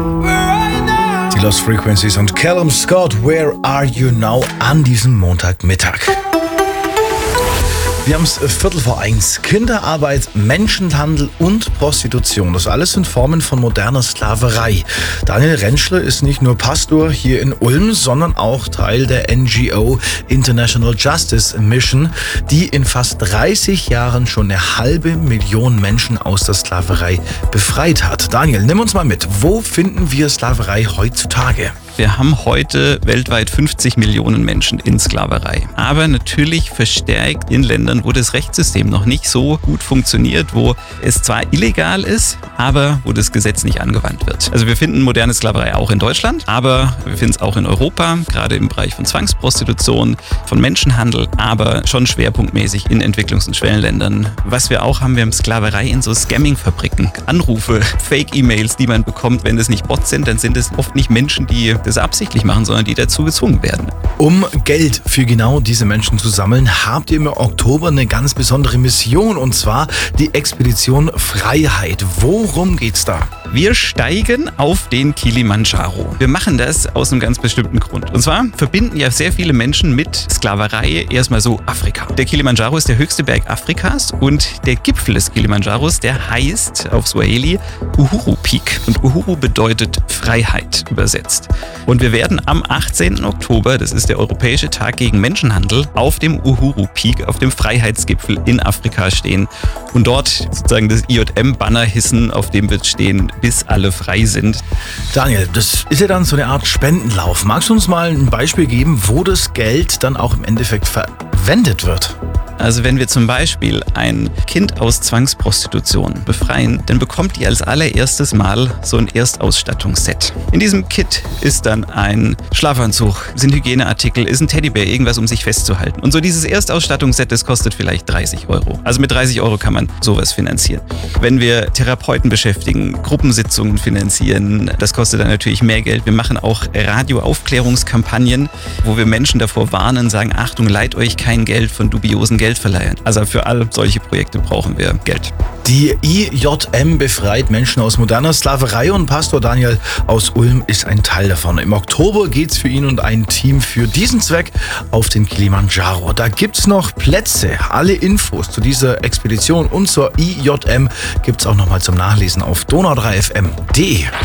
Die Lost Frequencies und Callum Scott, Where Are You Now an diesem Montagmittag. Wir haben es 1:15. Kinderarbeit, Menschenhandel und Prostitution. Das alles sind Formen von moderner Sklaverei. Daniel Rentschler ist nicht nur Pastor hier in Ulm, sondern auch Teil der NGO International Justice Mission, die in fast 30 Jahren schon 500.000 Menschen aus der Sklaverei befreit hat. Daniel, nimm uns mal mit. Wo finden wir Sklaverei heutzutage? Wir haben heute weltweit 50 Millionen Menschen in Sklaverei. Aber natürlich verstärkt in Ländern, wo das Rechtssystem noch nicht so gut funktioniert, wo es zwar illegal ist, aber wo das Gesetz nicht angewandt wird. Also wir finden moderne Sklaverei auch in Deutschland, aber wir finden es auch in Europa, gerade im Bereich von Zwangsprostitution, von Menschenhandel, aber schon schwerpunktmäßig in Entwicklungs- und Schwellenländern. Was wir auch haben, wir haben Sklaverei in so Scamming-Fabriken. Anrufe, Fake-E-Mails, die man bekommt, wenn das nicht Bots sind, dann sind es oft nicht Menschen, die das absichtlich machen, sondern die dazu gezwungen werden. Um Geld für genau diese Menschen zu sammeln, habt ihr im Oktober eine ganz besondere Mission, und zwar die Expedition Freiheit. Worum geht's da? Wir steigen auf den Kilimanjaro. Wir machen das aus einem ganz bestimmten Grund. Und zwar verbinden ja sehr viele Menschen mit Sklaverei erstmal so Afrika. Der Kilimanjaro ist der höchste Berg Afrikas und der Gipfel des Kilimanjaros, der heißt auf Swahili Uhuru Peak. Und Uhuru bedeutet Freiheit übersetzt. Und wir werden am 18. Oktober, das ist der Europäische Tag gegen Menschenhandel, auf dem Uhuru Peak, auf dem Freiheitsgipfel in Afrika stehen und dort sozusagen das IJM-Banner hissen, auf dem wird stehen, bis alle frei sind. Daniel, das ist ja dann so eine Art Spendenlauf. Magst du uns mal ein Beispiel geben, wo das Geld dann auch im Endeffekt verwendet wird? Also wenn wir zum Beispiel ein Kind aus Zwangsprostitution befreien, dann bekommt die als allererstes Mal so ein Erstausstattungsset. In diesem Kit ist dann ein Schlafanzug, sind Hygieneartikel, ist ein Teddybär, irgendwas, um sich festzuhalten. Und so dieses Erstausstattungsset, das kostet vielleicht 30 €. Also mit 30 € kann man sowas finanzieren. Wenn wir Therapeuten beschäftigen, Gruppensitzungen finanzieren, das kostet dann natürlich mehr Geld. Wir machen auch Radioaufklärungskampagnen, wo wir Menschen davor warnen, sagen, Achtung, leiht euch kein Geld von dubiosen Geldverleihern. Also für all solche Projekte brauchen wir Geld. Die IJM befreit Menschen aus moderner Sklaverei und Pastor Daniel aus Ulm ist ein Teil davon. Im Oktober geht's für ihn und ein Team für diesen Zweck auf den Kilimanjaro. Da gibt's noch Plätze. Alle Infos zu dieser Expedition und zur IJM gibt's auch nochmal zum Nachlesen auf donau3fm.de.